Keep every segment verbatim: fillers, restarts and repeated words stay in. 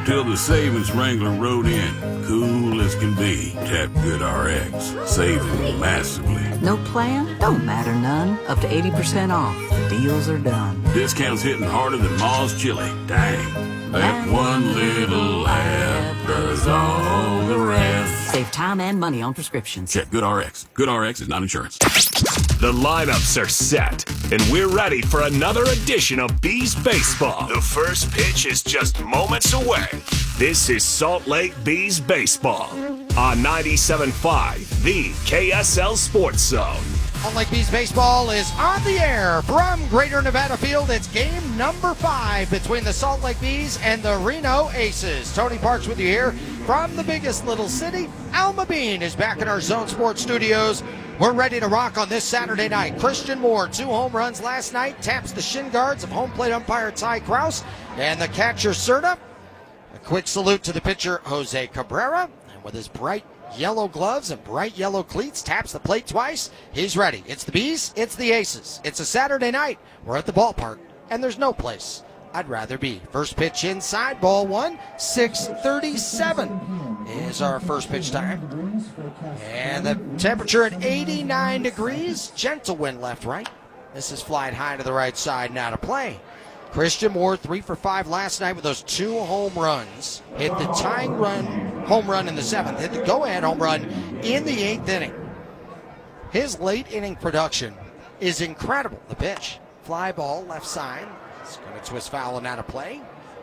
till the savings Wrangler rode in. Cool as can be. Tap GoodRx. Saving massively. No plan? Don't matter none. Up to eighty percent off. The deals are done. Discounts hitting harder than Ma's chili. Dang. That one little app does all the rest. Save time and money on prescriptions. Check GoodRx. GoodRx is not insurance. The lineups are set, and we're ready for another edition of Bees Baseball. The first pitch is just moments away. This is Salt Lake Bees Baseball on ninety-seven point five, the K S L Sports Zone. Salt Lake Bees Baseball is on the air from Greater Nevada Field. It's game number five between the Salt Lake Bees and the Reno Aces. Tony Parks with you here from the biggest little city. Alma Bean is back in our Zone Sports studios. We're ready to rock on this Saturday night. Christian Moore, two home runs last night, taps the shin guards of home plate umpire Ty Kraus and the catcher Serta. A quick salute to the pitcher Jose Cabrera, and with his bright yellow gloves and bright yellow cleats, taps the plate twice. He's ready. It's the Bees, it's the Aces. It's a Saturday night. We're at the ballpark, and there's no place I'd rather be. First pitch inside, ball one, six thirty-seven is our first pitch time. And the temperature at eighty-nine degrees, gentle wind left-right. This is flying high to the right side, now to play. Christian Moore, three for five last night with those two home runs. Hit the tying run, home run in the seventh. Hit the go-ahead home run in the eighth inning. His late inning production is incredible. The pitch, fly ball, left side. It's going to twist foul and out of play.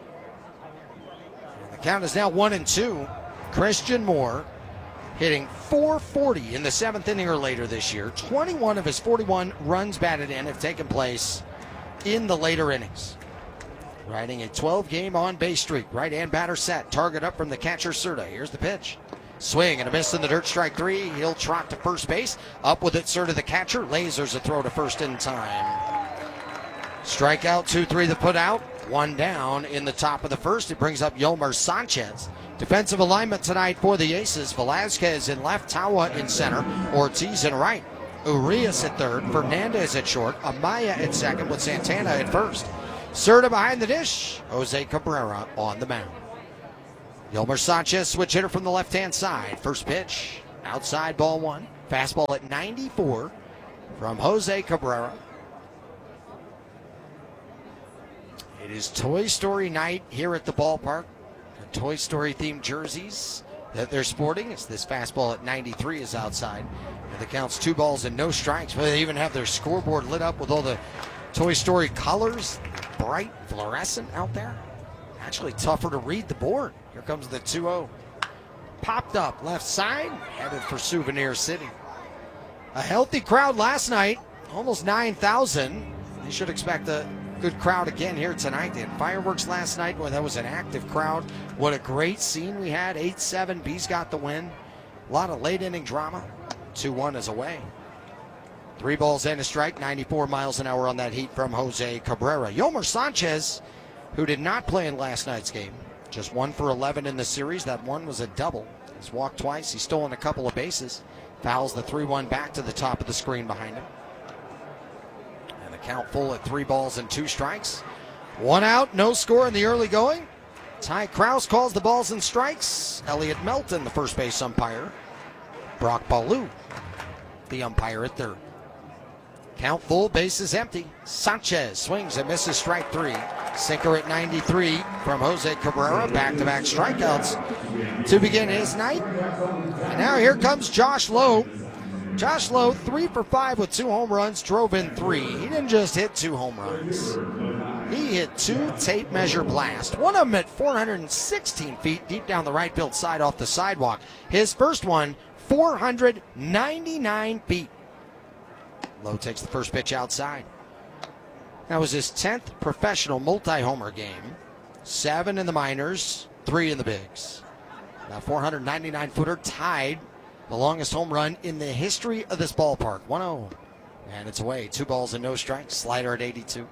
And the count is now one and two. Christian Moore hitting four forty in the seventh inning or later this year. twenty-one of his forty-one runs batted in have taken place in the later innings. Riding a twelve-game on-base streak. Right-hand batter set. Target up from the catcher, Serta. Here's the pitch. Swing and a miss in the dirt, strike three. He'll trot to first base. Up with it, Serta, the catcher. Lasers a throw to first in time. Strikeout, two three the put out. One down in the top of the first. It brings up Yolmer Sanchez. Defensive alignment tonight for the Aces. Velasquez in left, Tawa in center, Ortiz in right. Urias at third, Fernandez at short, Amaya at second with Santana at first. Serta behind the dish, Jose Cabrera on the mound. Yolmer Sanchez, switch hitter from the left-hand side. First pitch, outside ball one. Fastball at ninety-four from Jose Cabrera. It is Toy Story night here at the ballpark. The Toy Story themed jerseys that they're sporting. It's this fastball at ninety-three is outside. And the count's two balls and no strikes. But they even have their scoreboard lit up with all the Toy Story colors. Bright, fluorescent out there. Actually tougher to read the board. Here comes the two oh. Popped up left side, headed for Souvenir City. A healthy crowd last night, almost nine thousand. They should expect a good crowd again here tonight. They had fireworks last night. Well, that was an active crowd. What a great scene we had. eight seven, Bees got the win. A lot of late inning drama. two one is away. Three balls and a strike, ninety-four miles an hour on that heat from Jose Cabrera. Yolmer Sanchez, who did not play in last night's game, just one for eleven in the series. That one was a double. He's walked twice. He's stolen a couple of bases. Fouls the three one back to the top of the screen behind him. And the count full at three balls and two strikes. One out, no score in the early going. Ty Kraus calls the balls and strikes. Elliot Melton, the first base umpire. Brock Ballou, the umpire at third. Count full, bases empty. Sanchez swings and misses strike three. Sinker at ninety-three from Jose Cabrera. Back-to-back strikeouts to begin his night. And now here comes Josh Lowe. Josh Lowe, three for five with two home runs, drove in three. He didn't just hit two home runs. He hit two tape measure blasts. One of them at four hundred sixteen feet deep down the right field side off the sidewalk. His first one, four hundred ninety-nine feet. Lowe takes the first pitch outside. That was his tenth professional multi-homer game. Seven in the minors, three in the bigs. That four hundred ninety-nine footer tied the longest home run in the history of this ballpark. one oh. And it's away. Two balls and no strikes. Slider at eighty-two.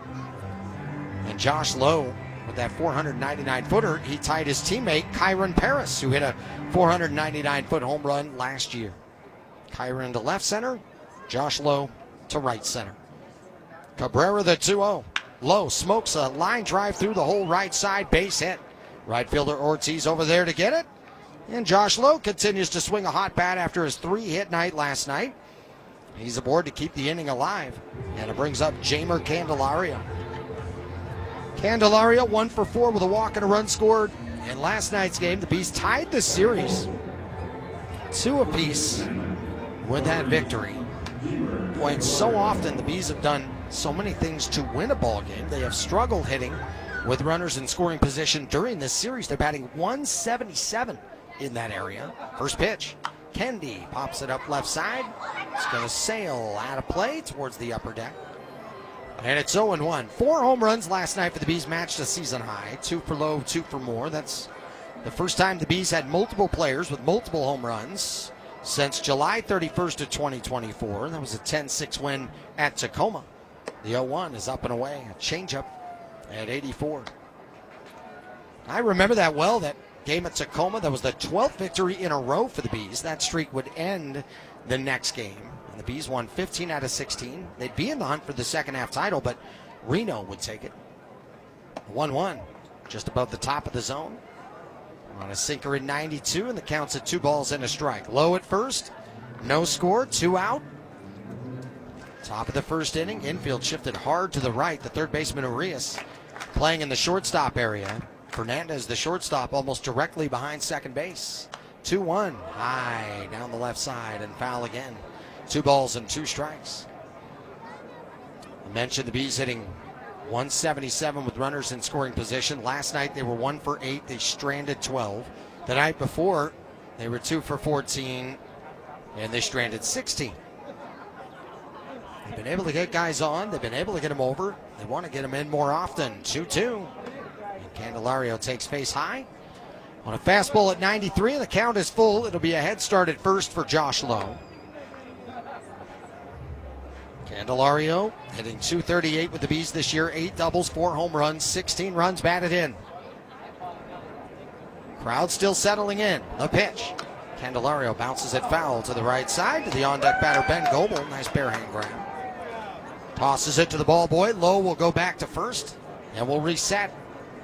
And Josh Lowe, with that four hundred ninety-nine footer, he tied his teammate Kyron Paris, who hit a four hundred ninety-nine foot home run last year. Kyron to left center. Josh Lowe to right center. Cabrera the two oh. Lowe smokes a line drive through the whole right side, base hit. Right fielder Ortiz over there to get it. And Josh Lowe continues to swing a hot bat after his three-hit night last night. He's aboard to keep the inning alive. And it brings up Jeimer Candelario. Candelario one for four with a walk and a run scored. In last night's game, the Bees tied the series two apiece with that victory. Boy, and so often the Bees have done so many things to win a ball game. They have struggled hitting with runners in scoring position during this series. They're batting one seventy-seven in that area. First pitch, Kendi pops it up left side. It's going to sail out of play towards the upper deck. And it's oh and one. Four home runs last night for the Bees, matched a season high. Two for Lowe, two for Moore. That's the first time the Bees had multiple players with multiple home runs since July thirty-first of twenty twenty-four. That was a ten six win at Tacoma. The oh one is up and away. A changeup at eighty-four. I remember that well, that game at Tacoma. That was the twelfth victory in a row for the Bees. That streak would end the next game. And the Bees won fifteen out of sixteen. They'd be in the hunt for the second half title, but Reno would take it. one one, just above the top of the zone. On a sinker in ninety-two, and the count's at two balls and a strike. Low at first, no score, two out. Top of the first inning, infield shifted hard to the right. The third baseman, Urias, playing in the shortstop area. Fernandez, the shortstop, almost directly behind second base. two one, high down the left side and foul again. Two balls and two strikes. I mentioned the Bees hitting one seventy-seven with runners in scoring position. Last night they were one for eight. They stranded twelve. The night before they were two for fourteen and they stranded sixteen. They've been able to get guys on. They've been able to get them over. They want to get them in more often. two two. And Candelario takes face high on a fastball at ninety-three. The count is full. It'll be a head start at first for Josh Lowe. Candelario hitting two thirty-eight with the Bees this year. Eight doubles, four home runs, sixteen runs batted in. Crowd still settling in. The pitch. Candelario bounces it foul to the right side to the on-deck batter, Ben Goebel. Nice bare hand grab. Tosses it to the ball boy. Lowe will go back to first and will reset.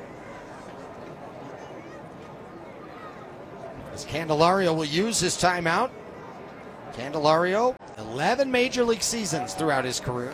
As Candelario will use his timeout. Candelario, eleven major league seasons throughout his career.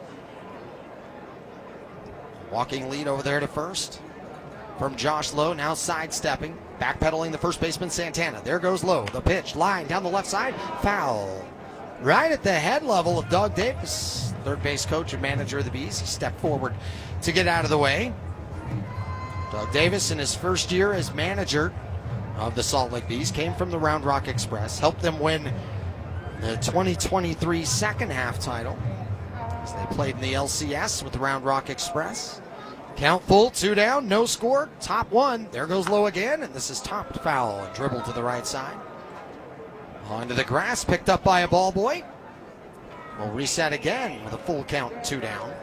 Walking lead over there to first from Josh Lowe, now sidestepping, backpedaling the first baseman Santana. There goes Lowe, the pitch, line down the left side, foul. Right at the head level of Doug Davis, third base coach and manager of the Bees. He stepped forward to get out of the way. Doug Davis, in his first year as manager of the Salt Lake Bees, came from the Round Rock Express, helped them win the twenty twenty-three second half title as they played in the L C S with the Round Rock Express. Count full, two down, no score, top one. There goes Lowe again, and this is topped foul and dribbled to the right side. Onto the grass, picked up by a ball boy. We'll reset again with a full count, two down.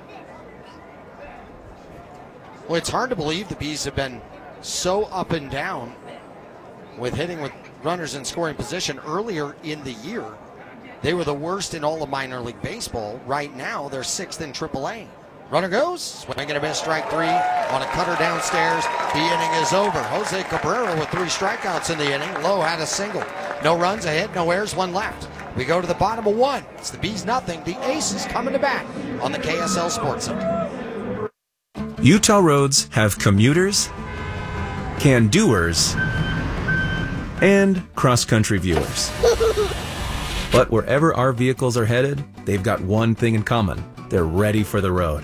Well, it's hard to believe the Bees have been so up and down with hitting with runners in scoring position. Earlier in the year, they were the worst in all of minor league baseball. Right now, they're sixth in triple A. Runner goes, swinging a miss, strike three on a cutter downstairs. The inning is over. Jose Cabrera with three strikeouts in the inning. Lowe had a single. No runs, a hit, no errors, one left. We go to the bottom of one. It's the Bees nothing. The Aces coming to bat on the K S L Sports Center. Utah roads have commuters, can-doers, and cross-country viewers. But wherever our vehicles are headed, they've got one thing in common. They're ready for the road.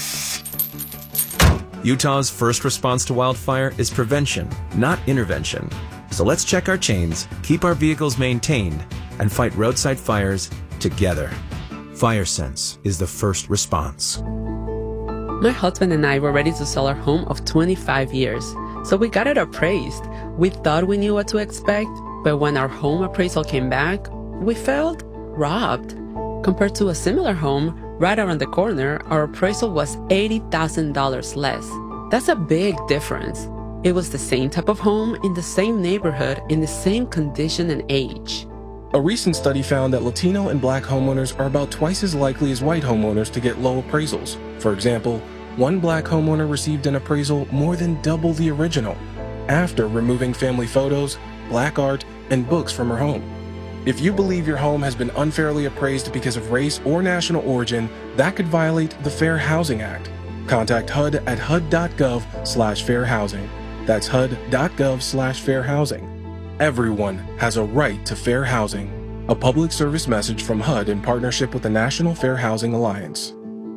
Utah's first response to wildfire is prevention, not intervention. So let's check our chains, keep our vehicles maintained, and fight roadside fires together. FireSense is the first response. My husband and I were ready to sell our home of twenty-five years, so we got it appraised. We thought we knew what to expect, but when our home appraisal came back, we felt robbed. Compared to a similar home right around the corner, our appraisal was eighty thousand dollars less. That's a big difference. It was the same type of home in the same neighborhood in the same condition and age. A recent study found that Latino and Black homeowners are about twice as likely as white homeowners to get low appraisals. For example, one Black homeowner received an appraisal more than double the original. after removing family photos, black art, and books from her home. If you believe your home has been unfairly appraised because of race or national origin, that could violate the Fair Housing Act. Contact H U D at H U D dot gov slash fair housing. That's H U D dot gov slash fair housing. Everyone has a right to fair housing. A public service message from H U D in partnership with the National Fair Housing Alliance.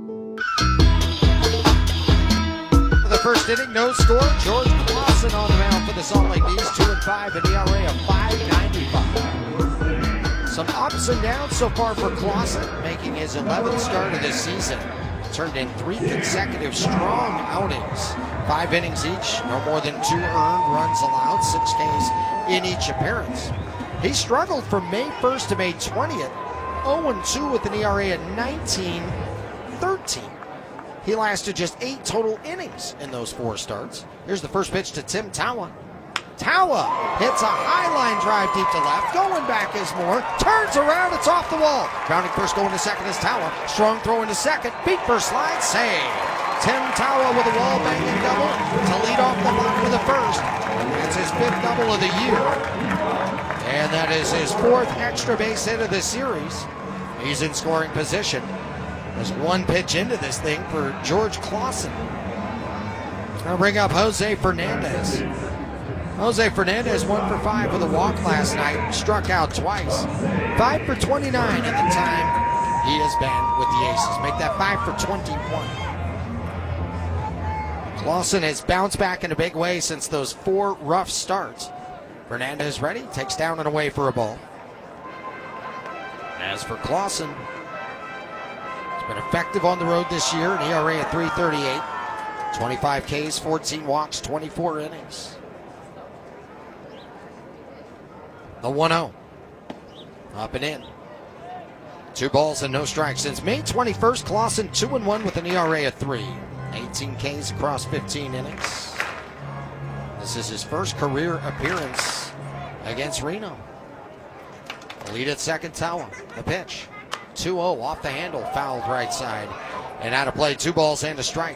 For the first inning, no score. George Clausen on the mound for the Salt Lake Bees, two and five, an E R A of five ninety-five. Some ups and downs so far for Clausen, making his eleventh start of this season. Turned in three consecutive strong outings, five innings each, no more than two earned runs allowed, six Ks in each appearance. He struggled from May first to May twentieth, oh and two with an E R A at nineteen thirteen. He lasted just eight total innings in those four starts. Here's the first pitch to Tim Tawa. Tawa hits a high line drive deep to left. Going back is Moore. Turns around, it's off the wall. Grounding first, going to second is Tawa. Strong throw into second. Beat first slide, save. Tim Tawa with a wall banging double to lead off the bottom of the first. It's his fifth double of the year. And that is his fourth extra base hit of the series. He's in scoring position. There's one pitch into this thing for George Clausen. I'll bring up Jose Fernandez. Jose Fernandez one for five with a walk last night, struck out twice. five for twenty-nine in the time he has been with the Aces. Make that five for twenty-one. Clausen has bounced back in a big way since those four rough starts. Fernandez ready, takes down and away for a ball. As for Clausen, he's been effective on the road this year, an E R A at three thirty-eight. twenty-five Ks, fourteen walks, twenty-four innings. The one oh. Up and in. Two balls and no strikes. Since May twenty-first, Clausen two and one with an E R A of three. eighteen Ks across fifteen innings. This is his first career appearance against Reno. The lead at second, Tawa. The pitch. two oh off the handle, fouled right side. And out of play, two balls and a strike.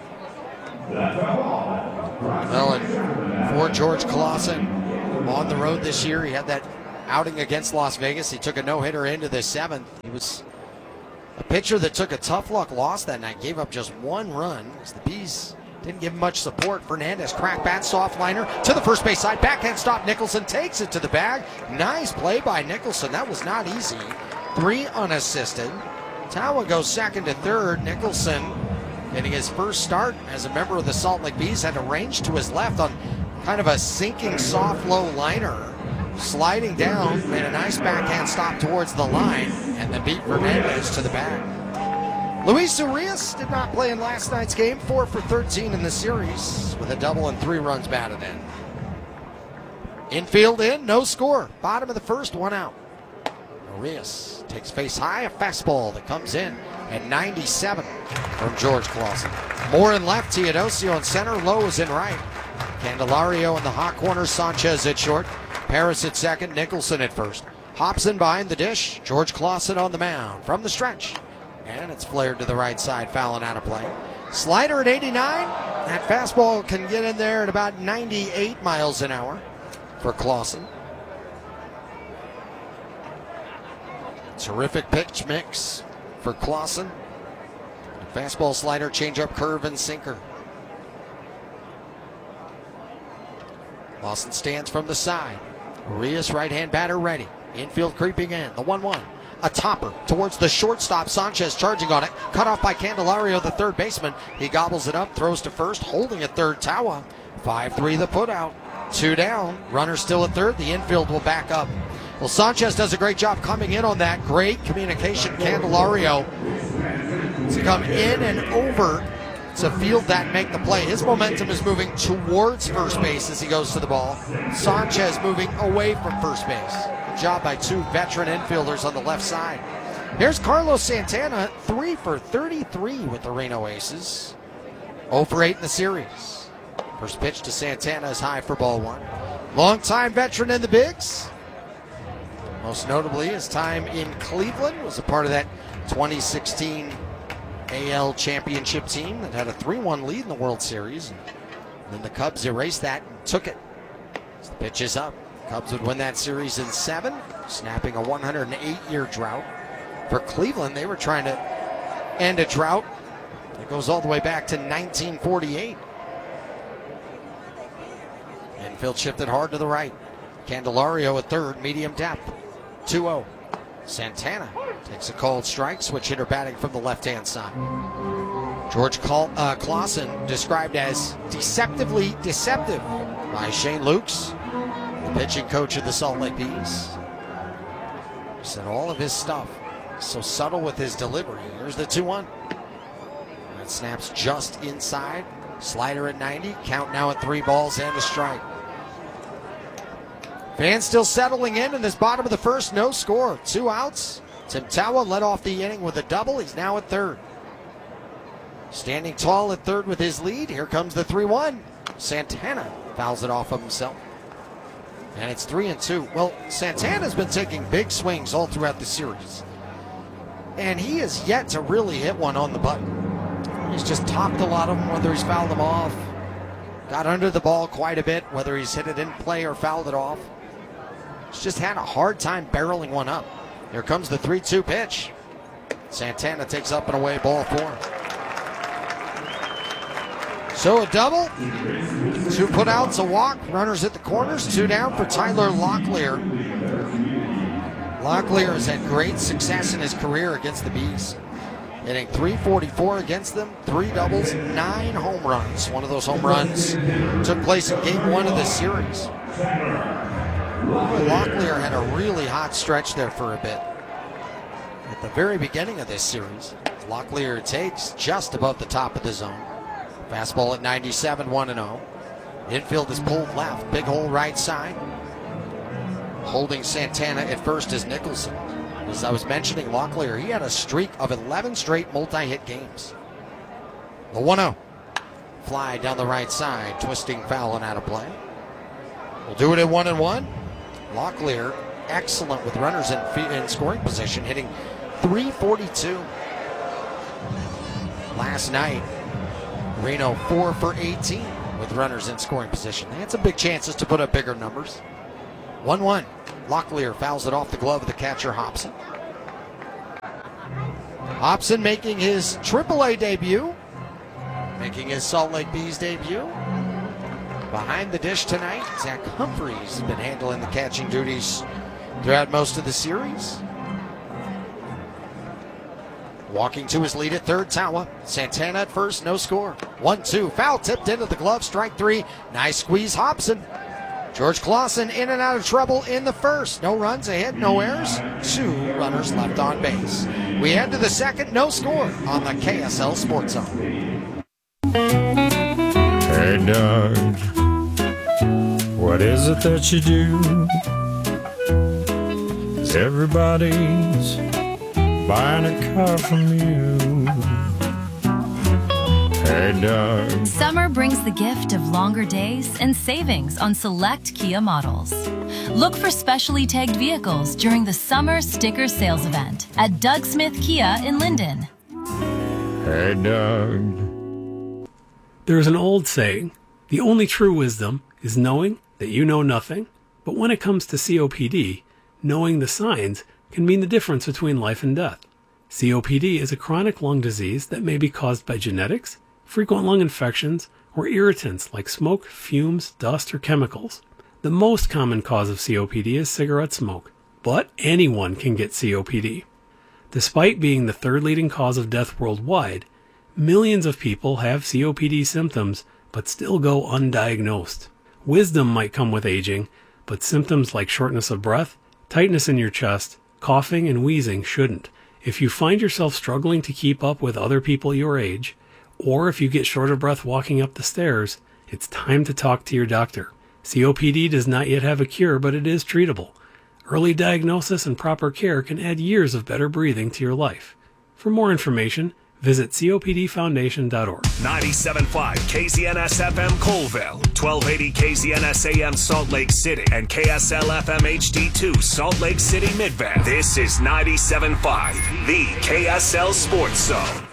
Well, and for George Clausen on the road this year, he had that outing against Las Vegas. He took a no-hitter into the seventh. He was a pitcher that took a tough luck loss that night, gave up just one run as the Bees didn't give him much support. Fernandez crack bat, soft liner to the first base side, backhand stop. Nicholson takes it to the bag. Nice play by Nicholson. That was not easy. Three unassisted. Tawa goes second to third. Nicholson, getting his first start as a member of the Salt Lake Bees, had a range to his left on kind of a sinking soft low liner. Sliding down, made a nice backhand stop towards the line, and then beat Fernandez to the bag. Luis Urias did not play in last night's game, four for thirteen in the series, with a double and three runs batted in. Infield in, no score. Bottom of the first, one out. Urias takes face high, a fastball that comes in at ninety-seven from George Clausen. Moore in left, Teodosio in center, Lowe is in right. Candelario in the hot corner, Sanchez at short. Paris at second, Nicholson at first. Hobson behind the dish, George Clausen on the mound from the stretch. And it's flared to the right side, fouling out of play. Slider at eighty-nine. That fastball can get in there at about ninety-eight miles an hour for Clausen. Terrific pitch mix for Clausen. Fastball, slider, changeup, curve, and sinker. Clausen stands from the side. Urias, right-hand batter, ready. Infield creeping in. The one one. A topper towards the shortstop. Sanchez charging on it. Cut off by Candelario, the third baseman. He gobbles it up, throws to first, holding at third, Tawa. five three the putout. Two down. Runner still at third. The infield will back up. Well, Sanchez does a great job coming in on that. Great communication. Candelario to come in and over to field that and make the play. His momentum is moving towards first base as he goes to the ball. Sanchez moving away from first base. Good job by two veteran infielders on the left side. Here's Carlos Santana, three for thirty-three with the Reno Aces. oh for eight in the series. First pitch to Santana is high for ball one. Longtime veteran in the bigs. Most notably, his time in Cleveland was a part of that twenty sixteen A L championship team that had a three one lead in the World Series. And then the Cubs erased that and took it As the pitch is up. Cubs would win that series in seven, snapping a one hundred eight year drought. For Cleveland, they were trying to end a drought that goes all the way back to nineteen forty-eight. Infield shifted hard to the right. Candelario at third, medium depth. two oh. Santana takes a called strike, switch hitter batting from the left-hand side. George Cl- uh, Clausen described as deceptively deceptive by Shane Lukes, the pitching coach of the Salt Lake Bees. He said all of his stuff so subtle with his delivery. Here's the two one. That snaps just inside. Slider at ninety. Count now at three balls and a strike. Fans still settling in in this bottom of the first. No score. Two outs. Tim Tawa led off the inning with a double. He's now at third. Standing tall at third with his lead. Here comes the three one. Santana fouls it off of himself. And it's three and two. Well, Santana's been taking big swings all throughout the series. And he has yet to really hit one on the button. He's just topped a lot of them, whether he's fouled them off. Got under the ball quite a bit, whether he's hit it in play or fouled it off. He's just had a hard time barreling one up. Here comes the three two pitch. Santana takes up and away, ball four. So a double, two putouts, a walk, runners at the corners, two down for Tyler Locklear. Locklear has had great success in his career against the Bees. Hitting three forty-four against them, three doubles, nine home runs. One of those home runs took place in game one of the series. Locklear had a really hot stretch there for a bit. At the very beginning of this series, Locklear takes just above the top of the zone. Fastball at ninety-seven, one and oh. Infield is pulled left, big hole right side. Holding Santana at first is Nicholson. As I was mentioning, Locklear, he had a streak of eleven straight multi-hit games. The one oh. Fly down the right side, twisting foul and out of play. We'll do it at one and one. Locklear, excellent with runners in, in scoring position, hitting three forty-two. Last night, Reno four for eighteen with runners in scoring position. They had some big chances to put up bigger numbers. one one. Locklear fouls it off the glove of the catcher, Hobson. Hobson making his triple A debut, making his Salt Lake Bees debut. Behind the dish tonight, Zach Humphreys has been handling the catching duties throughout most of the series. Walking to his lead at third, Tawa. Santana at first, no score. one two, foul tipped into the glove, strike three. Nice squeeze, Hobson. George Clausen in and out of trouble in the first. No runs, a hit, no errors. Two runners left on base. We head to the second, no score on the K S L Sports Zone. Hey, Doug, what is it that you do? 'Cause everybody's buying a car from you. Hey, Doug. Summer brings the gift of longer days and savings on select Kia models. Look for specially tagged vehicles during the summer sticker sales event at Doug Smith Kia in Linden. Hey, Doug. There's an old saying, the only true wisdom is knowing that you know nothing. But when it comes to C O P D, knowing the signs can mean the difference between life and death. C O P D is a chronic lung disease that may be caused by genetics, frequent lung infections, or irritants like smoke, fumes, dust, or chemicals. The most common cause of C O P D is cigarette smoke, but anyone can get C O P D. Despite being the third leading cause of death worldwide, millions of people have C O P D symptoms but still go undiagnosed. Wisdom might come with aging, but symptoms like shortness of breath, tightness in your chest, coughing, and wheezing shouldn't. If you find yourself struggling to keep up with other people your age, or if you get short of breath walking up the stairs, it's time to talk to your doctor. C O P D does not yet have a cure, but it is treatable. Early diagnosis and proper care can add years of better breathing to your life. For more information, visit C O P D foundation dot org. ninety-seven point five K Z N S F M Colville, twelve eighty K Z N S A M Salt Lake City, and K S L F M H D two Salt Lake City Midvale. This is ninety-seven point five, the K S L Sports Zone.